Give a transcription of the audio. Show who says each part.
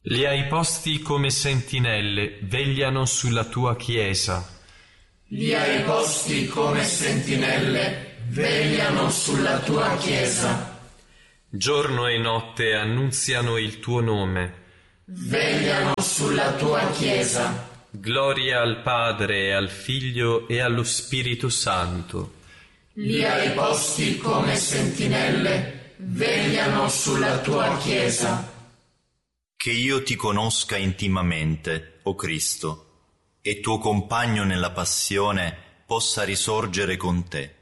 Speaker 1: Li hai posti come sentinelle, vegliano sulla tua Chiesa.
Speaker 2: Li hai posti come sentinelle, vegliano sulla tua Chiesa.
Speaker 1: Giorno e notte annunziano il tuo nome.
Speaker 2: Vegliano sulla tua Chiesa.
Speaker 1: Gloria al Padre, e al Figlio e allo Spirito Santo.
Speaker 2: Li hai posti come sentinelle, vegliano sulla tua Chiesa.
Speaker 3: Che io ti conosca intimamente, o Cristo, e tuo compagno nella passione possa risorgere con te.